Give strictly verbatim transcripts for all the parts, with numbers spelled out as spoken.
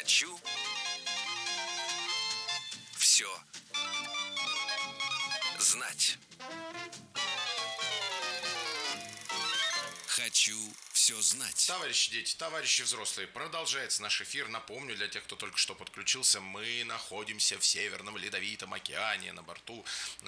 Хочу все знать. Хочу все знать. Товарищи дети, товарищи взрослые, продолжается наш эфир. Напомню, для тех, кто только что подключился, мы находимся в Северном Ледовитом океане на борту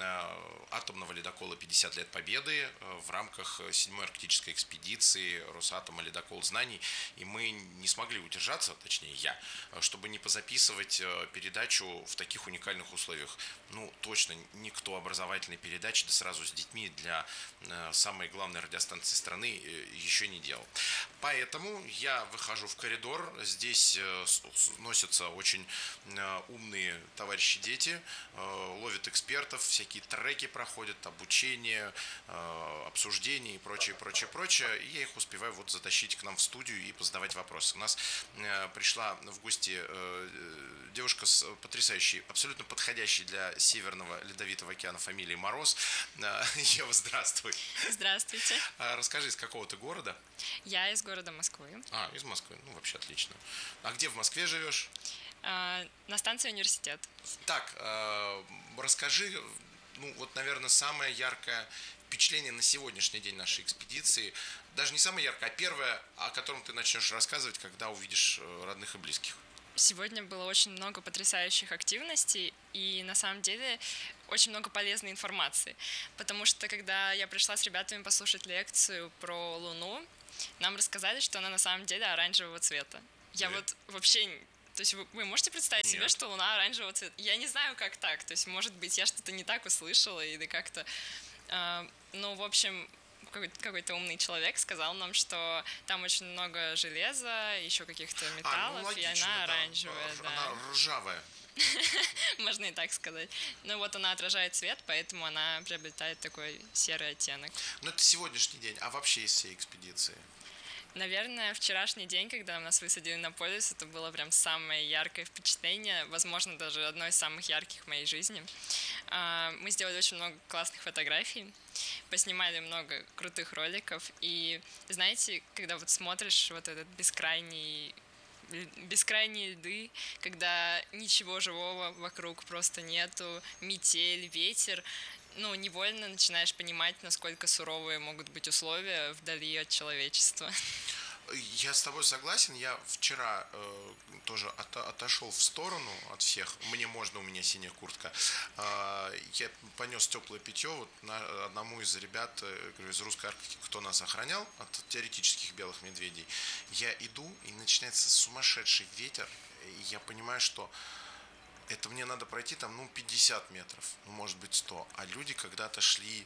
э, атомного ледокола пятьдесят лет Победы э, в рамках седьмой арктической экспедиции Росатома «Ледокол знаний». И мы не смогли удержаться, точнее я, чтобы не позаписывать э, передачу в таких уникальных условиях. Ну, точно никто образовательной передачи, да сразу с детьми для э, самой главной радиостанции страны э, еще не делал. Поэтому я выхожу в коридор. Здесь носятся очень умные товарищи дети, ловят экспертов, всякие треки проходят, обучение, обсуждения и прочее, прочее, прочее. И я их успеваю вот затащить к нам в студию и позадавать вопросы. У нас пришла в гости девушка с потрясающей, абсолютно подходящей для Северного Ледовитого океана фамилией Мороз. Ева, здравствуй. Здравствуйте. Расскажи, из какого ты города? Я из города Москвы. А, из Москвы. Ну, вообще отлично. А где в Москве живешь? А, на станции Университет. Так, э, расскажи, ну, вот, наверное, самое яркое впечатление на сегодняшний день нашей экспедиции. Даже не самое яркое, а первое, о котором ты начнешь рассказывать, когда увидишь родных и близких. Сегодня было очень много потрясающих активностей и на самом деле очень много полезной информации, потому что когда я пришла с ребятами послушать лекцию про Луну, нам рассказали, что она на самом деле оранжевого цвета. Я Нет. вот вообще... То есть вы, вы можете представить Нет. себе, что Луна оранжевого цвета? Я не знаю, как так. То есть, может быть, я что-то не так услышала или как-то... Э, ну, в общем... Какой-то, какой-то умный человек сказал нам, что там очень много железа, еще каких-то металлов, а, ну, логично, и она да. оранжевая. Она да. ржавая. Можно и так сказать. Ну вот она отражает свет, поэтому она приобретает такой серый оттенок. Но это сегодняшний день, а вообще из всей экспедиции? Наверное, вчерашний день, когда нас высадили на полюс, это было прям самое яркое впечатление, возможно, даже одно из самых ярких в моей жизни. Мы сделали очень много классных фотографий, поснимали много крутых роликов, и знаете, когда вот смотришь вот этот бескрайний бескрайние льды, когда ничего живого вокруг просто нету, метель, ветер, ну, невольно начинаешь понимать, насколько суровые могут быть условия вдали от человечества. Я с тобой согласен. Я вчера э, тоже от, отошел в сторону от всех. Мне можно, у меня синяя куртка. Э, я понес теплое питье вот на, одному из ребят э, из русской Арктики, кто нас охранял от теоретических белых медведей. Я иду, и начинается сумасшедший ветер. И я понимаю, что это мне надо пройти там, ну, пятьдесят метров, ну, может быть, сто. А люди когда-то шли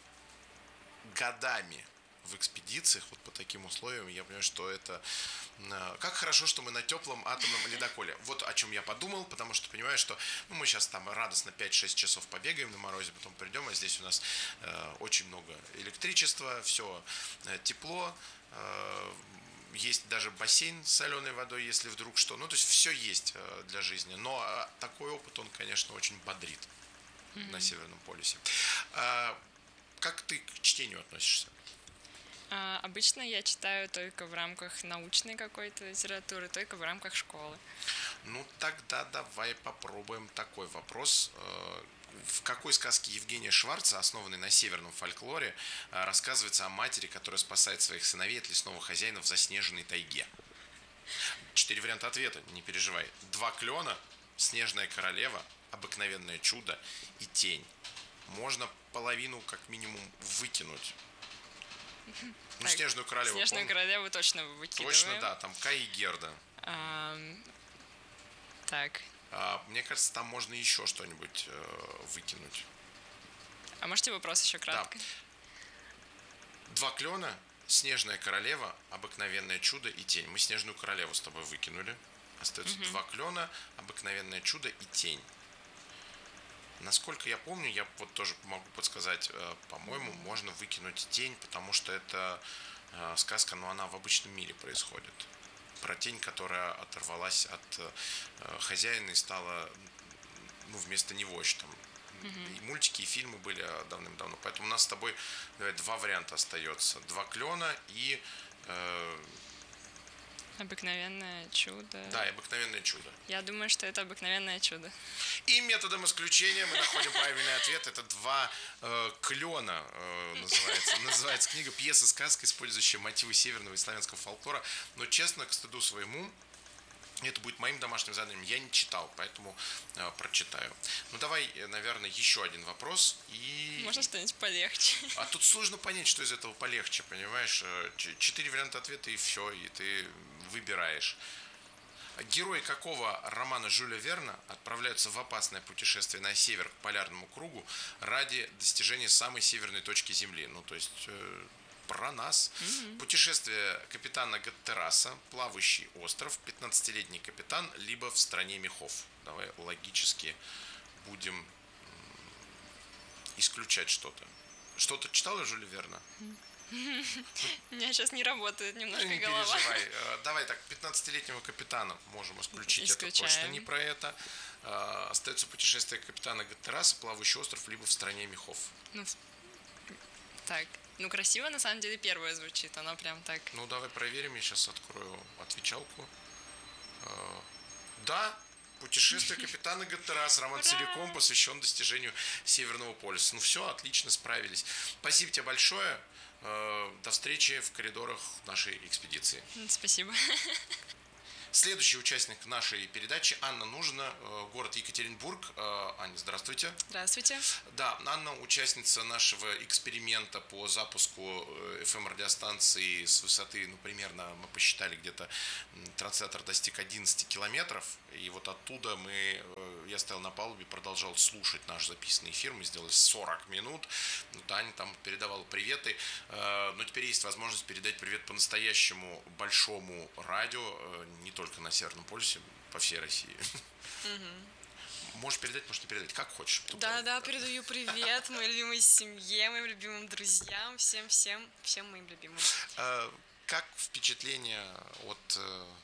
годами в экспедициях вот по таким условиям. Я понимаю, что это... Как хорошо, что мы на теплом атомном ледоколе. Вот о чем я подумал, потому что понимаю, что ну, мы сейчас там радостно пять-шесть часов побегаем на морозе, потом придем, а здесь у нас э, очень много электричества, все э, тепло, э, есть даже бассейн с соленой водой, если вдруг что. Ну, то есть все есть э, для жизни. Но э, такой опыт, он, конечно, очень бодрит mm-hmm. на Северном полюсе. А, как ты к чтению относишься? А, обычно я читаю только в рамках научной какой-то литературы, только в рамках школы. Ну, тогда давай попробуем такой вопрос. В какой сказке Евгения Шварца, основанной на северном фольклоре, рассказывается о матери, которая спасает своих сыновей от лесного хозяина в заснеженной тайге? Четыре варианта ответа, не переживай. Два клена, снежная королева, обыкновенное чудо и тень. Можно половину как минимум выкинуть. Ну, так, снежную королеву. Снежную помню? королеву точно выкидываем. Точно, да, там Кай и Герда. А, так. А, мне кажется, там можно еще что-нибудь э, выкинуть. А можете вопрос еще кратко? Да. Два клена, снежная королева, обыкновенное чудо и тень. Мы снежную королеву с тобой выкинули. Остается угу. два клена, обыкновенное чудо и тень. Насколько я помню, я вот тоже могу подсказать, по-моему, можно выкинуть тень, потому что это э, сказка, но она в обычном мире происходит. Про тень, которая оторвалась от э, хозяина и стала ну, вместо него еще там. Mm-hmm. И мультики, и фильмы были давным-давно. Поэтому у нас с тобой давай, два варианта остается. Два клена и э, Обыкновенное чудо. Да, и обыкновенное чудо. Я думаю, что это обыкновенное чудо. И методом исключения мы находим правильный ответ. Это два э, клена, э, называется. Называется книга «Пьеса-сказка», использующая мотивы северного и славянского фольклора. Но честно, к стыду своему, это будет моим домашним заданием. Я не читал, поэтому э, прочитаю. Ну, давай, наверное, еще один вопрос. И... Можно что-нибудь полегче? А тут сложно понять, что из этого полегче, понимаешь? Четыре варианта ответа, и все, и ты выбираешь. Герои какого романа Жюля Верна отправляются в опасное путешествие на север к полярному кругу ради достижения самой северной точки Земли? Ну, то есть... Э, про нас. Mm-hmm. Путешествие капитана Гаттераса, плавающий остров, пятнадцатилетний капитан, либо в стране мехов. Давай логически будем исключать что-то. Что-то читала Жюля Верна? У меня сейчас не работает немножко не голова. Не переживай. Давай так, пятнадцатилетнего капитана можем исключить. Исключаем. Это точно не про это. Остается путешествие капитана Гаттераса, плавающий остров, либо в стране мехов. Ну, так. Ну, красиво, на самом деле, первое звучит. Оно прям так... Ну, давай проверим. Я сейчас открою отвечалку. Да, путешествие капитана Гаттераса. Роман целиком посвящен достижению Северного полюса. Ну, все, отлично, справились. Спасибо тебе большое. До встречи в коридорах нашей экспедиции. Спасибо. Следующий участник нашей передачи Анна Нужна, город Екатеринбург. Аня, здравствуйте. Здравствуйте. Да, Анна участница нашего эксперимента по запуску эф эм-радиостанции с высоты, ну, примерно, мы посчитали, где-то транслятор достиг одиннадцать километров. И вот оттуда мы, я стоял на палубе, продолжал слушать наш записанный эфир. Мы сделали сорок минут. Вот Аня там передавала приветы. Но теперь есть возможность передать привет по-настоящему большому радио, не только на Северном полюсе, по всей России. Угу. Можешь передать, можешь не передать, как хочешь. Да, да, передаю привет моей любимой семье, моим любимым друзьям, всем-всем, всем моим любимым. Как впечатление от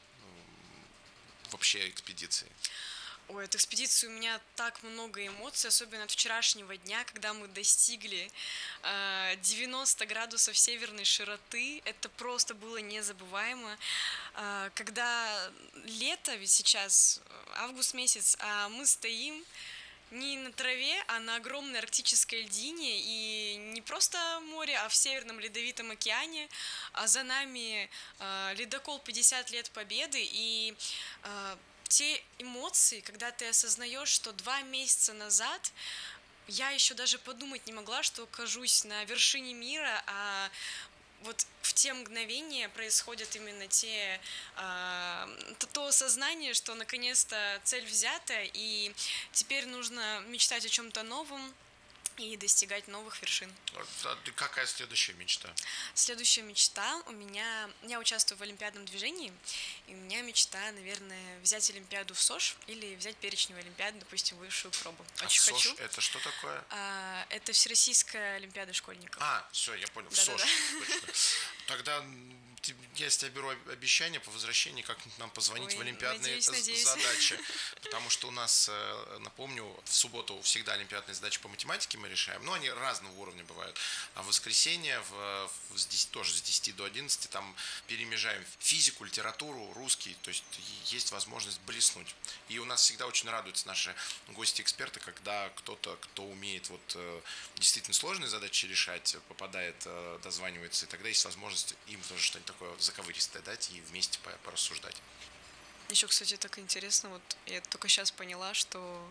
вообще экспедиции? Ой, от экспедиции у меня так много эмоций, особенно от вчерашнего дня, когда мы достигли э, девяносто градусов северной широты. Это просто было незабываемо. Э, когда лето, ведь сейчас август месяц, а мы стоим не на траве, а на огромной арктической льдине, и не просто море, а в Северном Ледовитом океане, а за нами э, ледокол пятьдесят лет Победы, и э, те эмоции, когда ты осознаешь, что два месяца назад я еще даже подумать не могла, что окажусь на вершине мира, а вот в те мгновения происходят именно те, э, то, то осознание, что наконец-то цель взята, и теперь нужно мечтать о чем-то новом и достигать новых вершин. А какая следующая мечта? Следующая мечта у меня... Я участвую в олимпиадном движении, и у меня мечта, наверное, взять олимпиаду в СОЖ или взять перечневую олимпиаду, допустим, высшую пробу. Очень а хочу. СОЖ это что такое? А, это Всероссийская олимпиада школьников. А, все, я понял. Да-да-да. СОЖ, точно. Тогда я с тебя беру обещание по возвращении как-нибудь нам позвонить. Ой, в олимпиадные надеюсь, надеюсь. задачи. Потому что у нас, напомню, в субботу всегда олимпиадные задачи по математике мы решаем. Но они разного уровня бывают. А в воскресенье в, в, с десяти, тоже с десяти до одиннадцати там перемежаем физику, литературу, русский. То есть есть возможность блеснуть. И у нас всегда очень радуются наши гости-эксперты, когда кто-то, кто умеет вот действительно сложные задачи решать, попадает, дозванивается. И тогда есть возможность им тоже что-нибудь такое заковыристое дать и вместе порассуждать. Еще, кстати, так интересно, вот я только сейчас поняла, что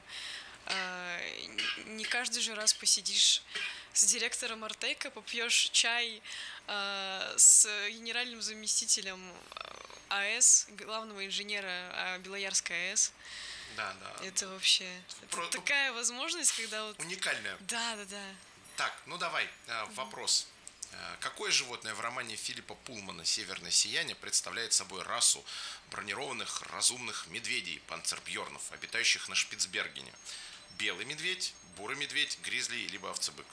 э, не каждый же раз посидишь с директором Артека, попьешь чай э, с генеральным заместителем АЭС, главного инженера Белоярской АЭС. Да, да. Это вообще Про... это такая возможность, когда вот... Уникальная. Да, да, да. Так, ну давай, вопрос. Какое животное в романе Филиппа Пулмана «Северное сияние» представляет собой расу бронированных разумных медведей, панцербьернов, обитающих на Шпицбергене? Белый медведь, бурый медведь, гризли либо овцебык?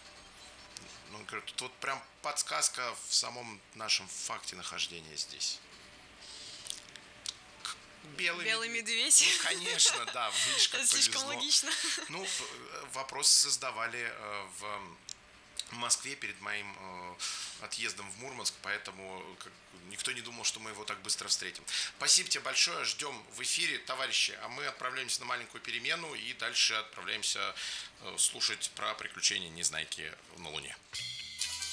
Ну, говорю, тут вот прям подсказка в самом нашем факте нахождения здесь. Белый, Белый медведь. медведь. Ну, конечно, да, видишь, как это повезло. слишком логично. Ну, вопрос создавали в в Москве перед моим э, отъездом в Мурманск, поэтому как, никто не думал, что мы его так быстро встретим. Спасибо тебе большое, ждем в эфире, товарищи, а мы отправляемся на маленькую перемену и дальше отправляемся э, слушать про приключения Незнайки на Луне.